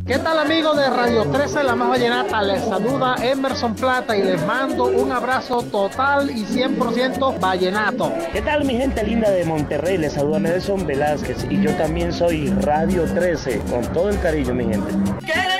¿Qué tal amigos de Radio 13, la más vallenata? Les saluda Emerson Plata y les mando un abrazo total y 100% vallenato. ¿Qué tal mi gente linda de Monterrey? Les saluda Nelson Velázquez y yo también soy Radio 13, con todo el cariño mi gente.